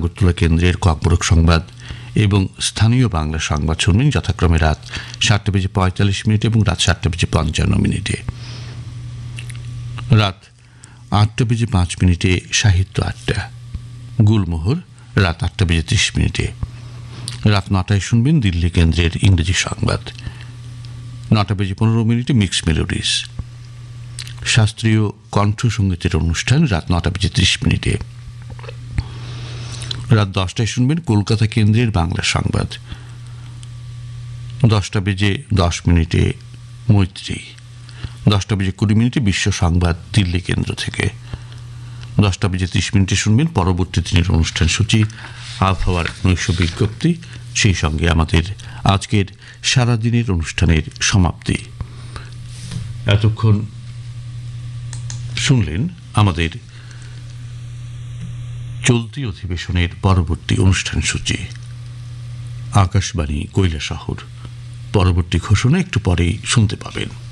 আগরতলা কেন্দ্রের ককবরক সংবাদ এবং স্থানীয় বাংলা সংবাদ শুনবেন যথাক্রমে রাত 7:45 এবং রাত 7:55। রাত 8:05 সাহিত্য আড্ডা, গুলমোহর রাত 8:30। রাত 9টায় শুনবেন দিল্লি কেন্দ্রের ইংরেজি সংবাদ। 9:15 মিক্স মেলোডিস, শাস্ত্রীয় কণ্ঠসঙ্গীতের অনুষ্ঠান রাত 9:30। রাত 10টায় শুনবেন কলকাতা কেন্দ্রের বাংলা সংবাদ। 10:10 মৈত্রী, 10:20 বিশ্ব সংবাদ দিল্লি কেন্দ্র থেকে। 10:30 শুনবেন পরবর্তী দিনের অনুষ্ঠান সূচি, আবহাওয়ার নৈশ বিজ্ঞপ্তি, সেই সঙ্গে আমাদের আজকের সারাদিনের অনুষ্ঠানের সমাপ্তি। এতক্ষণ শুনলেন আমাদের চলতি অধিবেশনের পরবর্তী অনুষ্ঠান সূচি। আকাশবাণী কৈলাসহর। পরবর্তী ঘোষণা একটু পরেই শুনতে পাবেন।